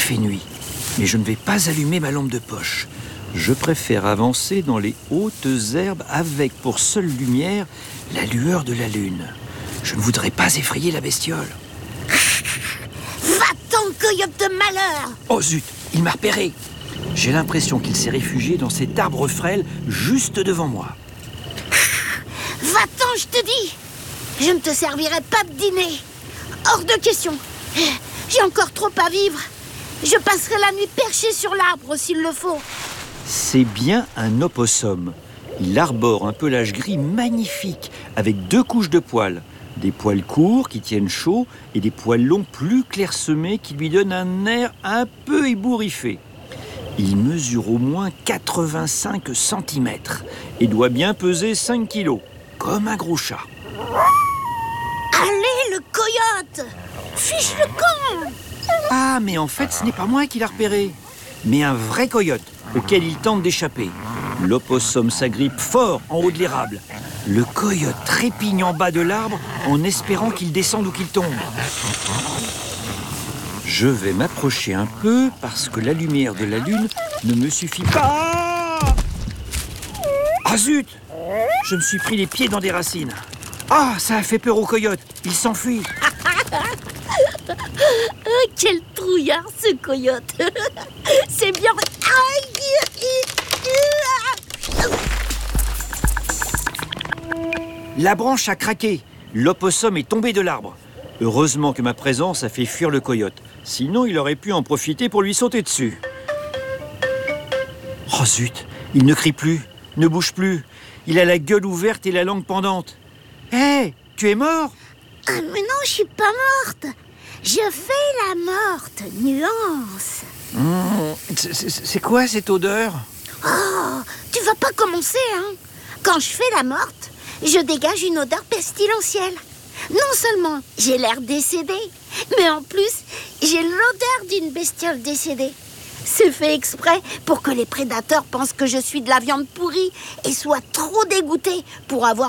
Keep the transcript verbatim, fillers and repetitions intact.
fait nuit, mais je ne vais pas allumer ma lampe de poche. Je préfère avancer dans les hautes herbes avec pour seule lumière la lueur de la lune. Je ne voudrais pas effrayer la bestiole. Va-t'en, coyote de malheur! Oh zut, il m'a repéré. J'ai l'impression qu'il s'est réfugié dans cet arbre frêle juste devant moi. Va-t'en, je te dis! Je ne te servirai pas de dîner. Hors de question. J'ai encore trop à vivre. Je passerai la nuit perché sur l'arbre s'il le faut. C'est bien un opossum. Il arbore un pelage gris magnifique avec deux couches de poils. Des poils courts qui tiennent chaud et des poils longs plus clairsemés qui lui donnent un air un peu ébouriffé. Il mesure au moins quatre-vingt-cinq centimètres et doit bien peser cinq kilos, comme un gros chat. Allez, le coyote! Fiche le camp! Ah, mais en fait, ce n'est pas moi qui l'a repéré, mais un vrai coyote auquel il tente d'échapper. L'opossum s'agrippe fort en haut de l'érable. Le coyote trépigne en bas de l'arbre en espérant qu'il descende ou qu'il tombe. Je vais m'approcher un peu parce que la lumière de la lune ne me suffit pas. Ah zut! Je me suis pris les pieds dans des racines. Ah, ça a fait peur au coyote. Il s'enfuit. Quel trouillard, ce coyote! C'est bien... Aïe! La branche a craqué. L'opossum est tombé de l'arbre. Heureusement que ma présence a fait fuir le coyote. Sinon, il aurait pu en profiter pour lui sauter dessus. Oh zut! Il ne crie plus, ne bouge plus. Il a la gueule ouverte et la langue pendante. Hé, hey, tu es mort? Ah, mais non, je suis pas morte. Je fais la morte, nuance. Mmh, c'est, c'est quoi cette odeur? Oh, tu vas pas commencer, hein? Quand je fais la morte, je dégage une odeur pestilentielle. Non seulement j'ai l'air décédée, mais en plus, j'ai l'odeur d'une bestiole décédée. C'est fait exprès pour que les prédateurs pensent que je suis de la viande pourrie et soient trop dégoûtés pour avoir